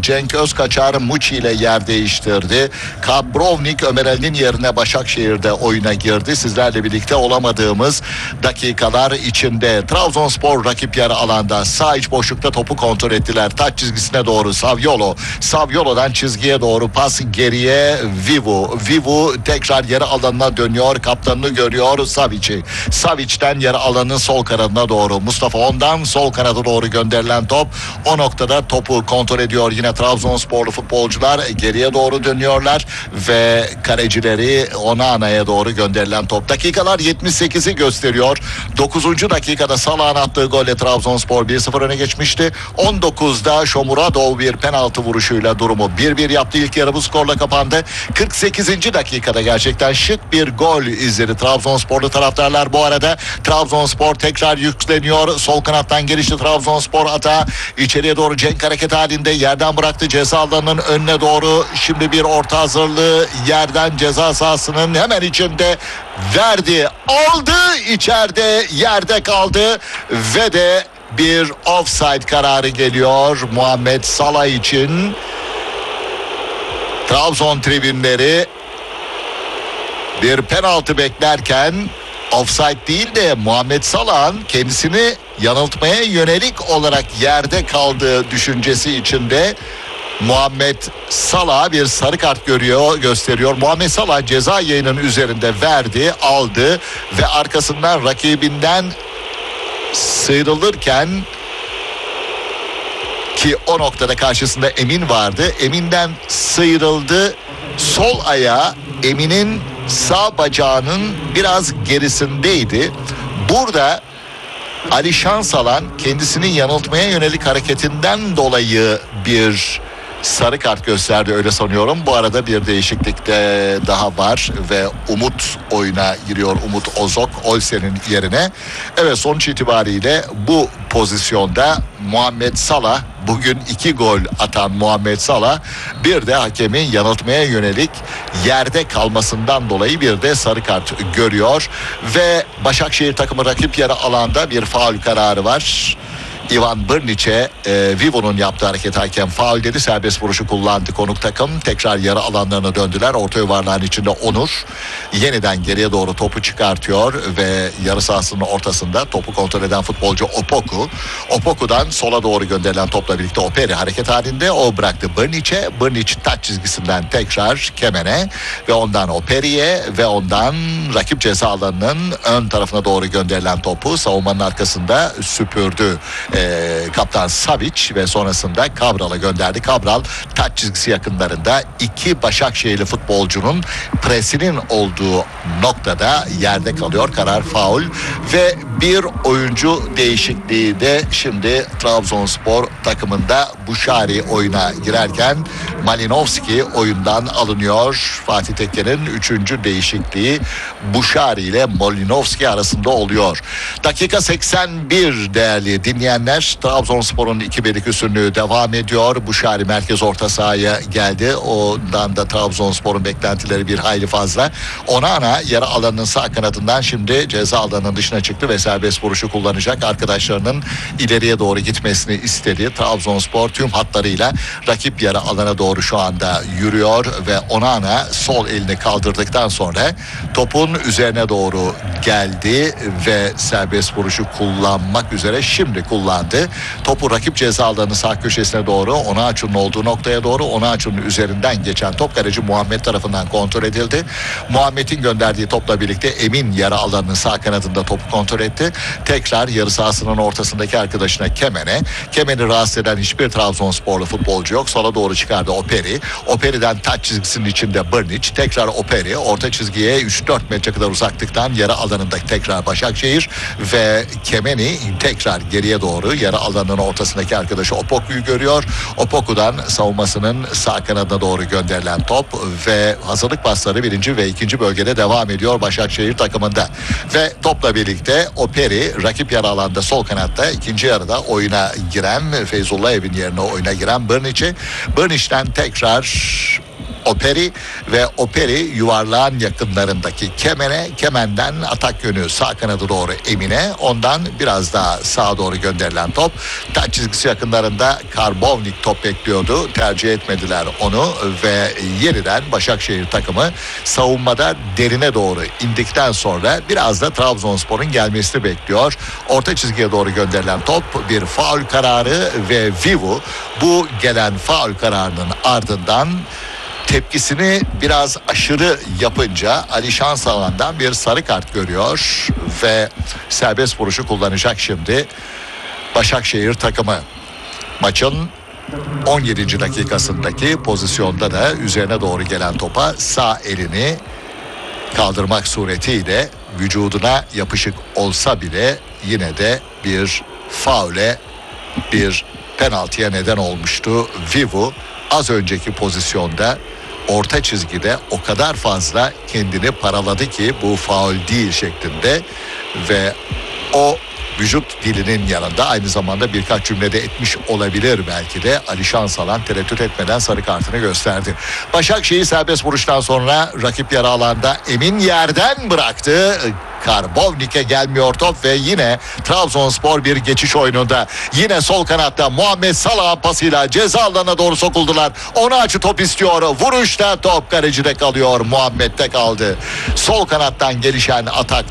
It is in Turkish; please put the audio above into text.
Cenk Özkaçar Muçi ile yer değiştirdi. Kabrovnik Ömer Ali'nin yerine Başakşehir'de oyuna girdi. Sizlerle birlikte olamadığımız dakikalar içinde. Trabzonspor rakip yarı alanda sağ iç boşlukta topu kontrol ettiler. Taç çizgisine doğru Saviolo. Saviolo'dan çizgiye doğru pas geriye Vivu. Vivu tekrar yarı alanına dönüyor. Kaptanını görüyor Savic'i. Savic'ten yarı alanın sol kanadına doğru. Mustafa ondan sol kanada doğru gönderilen top. O noktada topu kontrol ediyor yine Trabzonsporlu futbolcular. Geriye doğru dönüyorlar ve kalecileri Onana'ya doğru gönderilen top. Dakikalar 78'i gösteriyor. 9. dakikada Salah'ın attığı golle Trabzonspor 1-0 öne geçmişti. 19'da Shomurodov bir penaltı vuruşuyla durumu 1-1 yaptı. İlk yarı bu skorla kapandı. 48. dakikada gerçekten şık bir gol izledi Trabzonsporlu taraftarlar. Bu arada Trabzonspor tekrar yükleniyor. Sol kanattan gelişti Trabzonspor atağı. İçeriye doğru Cenk hareket halinde yerden bıraktı ceza alanının önüne doğru. Şimdi bir orta hazırlığı yerden ceza sahasının hemen içinde verdi. Aldı, içeride yerde kaldı ve de bir offside kararı geliyor Muhammed Salah için. Trabzon tribünleri bir penaltı beklerken offside değil de Muhammed Salah'ın kendisini yanıltmaya yönelik olarak yerde kaldığı düşüncesi içinde Muhammed Salah bir sarı kart gösteriyor. Muhammed Salah ceza yayının üzerinde verdi, aldı ve arkasından rakibinden sıyrılırken ki o noktada karşısında Emin vardı. Emin'den sıyrıldı. Sol ayağı Emin'in sağ bacağının biraz gerisindeydi. Burada Ali Şansalan kendisini yanıltmaya yönelik hareketinden dolayı bir sarı kart gösterdi, öyle sanıyorum. Bu arada bir değişiklik de daha var ve Umut oyuna giriyor. Umut Ozok Olsen'in yerine. Evet, sonuç itibariyle bu pozisyonda Muhammed Salah, bugün 2 gol atan Muhammed Salah, bir de hakemin yanıltmaya yönelik yerde kalmasından dolayı bir de sarı kart görüyor ve Başakşehir takımı rakip yarı alanda bir faul kararı var. Ivan Brnić'e Vivo'nun yaptığı hareket hakem faul dedi. Serbest vuruşu kullandı konuk takım. Tekrar yarı alanlarına döndüler. Orta yuvarlağın içinde Onur yeniden geriye doğru topu çıkartıyor ve yarı sahasının ortasında topu kontrol eden futbolcu Opoku. Opoku'dan sola doğru gönderilen topla birlikte Operi hareket halinde. O bıraktı Brnić'e. Brnić taç çizgisinden tekrar Kemen'e ve ondan Operi'ye ve ondan rakip ceza alanının ön tarafına doğru gönderilen topu savunmanın arkasında süpürdü kaptan Savic ve sonrasında Cabral'a gönderdi. Cabral taç çizgisi yakınlarında 2 Başakşehirli futbolcunun presinin olduğu noktada yerde kalıyor. Karar faul ve bir oyuncu değişikliği de şimdi Trabzonspor takımında. Buşari oyuna girerken Malinovski oyundan alınıyor. Fatih Tekke'nin 3. değişikliği Buşari ile Malinovski arasında oluyor. Dakika 81 değerli dinleyenler. Trabzonspor'un 2-1'lik üstünlüğü devam ediyor. Buşari merkez orta sahaya geldi. Ondan da Trabzonspor'un beklentileri bir hayli fazla. Onana yarı alanının sağ kanadından şimdi ceza alanının dışına çıktı ve serbest vuruşu kullanacak. Arkadaşlarının ileriye doğru gitmesini istedi. Trabzonspor tüm hatlarıyla rakip yarı alana doğru şu anda yürüyor ve Onana sol elini kaldırdıktan sonra topun üzerine doğru geldi ve serbest vuruşu kullanmak üzere şimdi kullandı. Topu rakip ceza alanının sağ köşesine doğru, Onaçu'nun olduğu noktaya doğru, Onaçu'nun üzerinden geçen top kaleci Muhammed tarafından kontrol edildi. Muhammed'in gönderdiği topla birlikte Emin yarı alanının sağ kanadında topu kontrol etti. Tekrar yarı sahasının ortasındaki arkadaşına Kemen'i rahatsız eden hiçbir Trabzonsporlu futbolcu yok. Sola doğru çıkardı Operi. Operi'den taç çizgisinin içinde Brnić. Tekrar Operi. Orta çizgiye 3-4 metre kadar uzaklıktan yarı alanında tekrar Başakşehir ve Kemen'i tekrar geriye doğru yarı alanının ortasındaki arkadaşı Opoku'yu görüyor. Opoku'dan savunmasının sağ kanadına doğru gönderilen top ve hazırlık pasları 1. ve 2. bölgede devam ediyor Başakşehir takımında. Ve topla birlikte Operi rakip yarı alanda sol kanatta, ikinci yarıda oyuna giren Feyzullah Evin yerine oyuna giren Brnić'e. Brnić'ten tekrar Operi ve Operi yuvarlağın yakınlarındaki Kemen'e, Kemen'den atak yönü sağ kanadı doğru Emin'e, ondan biraz daha sağa doğru gönderilen top. Taç çizgisi yakınlarında Karbovnik top bekliyordu. Tercih etmediler onu ve yeniden Başakşehir takımı savunmada derine doğru indikten sonra biraz da Trabzonspor'un gelmesini bekliyor. Orta çizgiye doğru gönderilen top bir faul kararı ve Vivu bu gelen faul kararının ardından tepkisini biraz aşırı yapınca Ali Şansalan'dan bir sarı kart görüyor ve serbest vuruşu kullanacak şimdi Başakşehir takımı. Maçın 17. dakikasındaki pozisyonda da üzerine doğru gelen topa sağ elini kaldırmak suretiyle vücuduna yapışık olsa bile yine de bir faule, bir penaltıya neden olmuştu Vivu. Az önceki pozisyonda orta çizgide o kadar fazla kendini paraladı ki bu faul değil şeklinde ve o vücut dilinin yanında aynı zamanda birkaç cümlede etmiş olabilir belki de. Ali Şansalan tereddüt etmeden sarı kartını gösterdi. Başakşehir serbest vuruştan sonra rakip yarı alanda Emin yerden bıraktı. Karbovnik'e gelmiyor top ve yine Trabzonspor bir geçiş oyununda. Yine sol kanatta Muhammed Salah'ın pasıyla ceza alanına doğru sokuldular. Ona açı top istiyor. Vuruşta top kalecide kalıyor. Muhammed'de kaldı. Sol kanattan gelişen atak